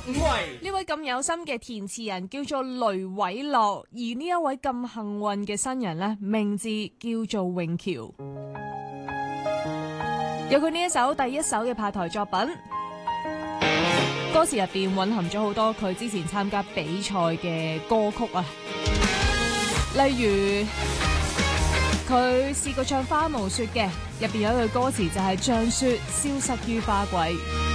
位， 呢位咁有心嘅填詞人叫做雷偉樂，而呢一位咁幸運嘅新人呢，名字叫做永橋。有佢呢一首第一首嘅派台作品，歌詞入邊蘊含咗好多佢之前參加比賽嘅歌曲啊，例如佢試過唱花無雪嘅，入邊有一句歌詞就係像雪消失於花季。